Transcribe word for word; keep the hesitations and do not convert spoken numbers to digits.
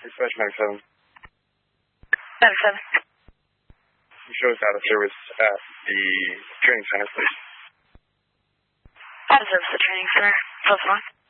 Dispatch ninety-seven. ninety-seven. You show us out of service at the training center, please. Out of service at the training center. Plus one.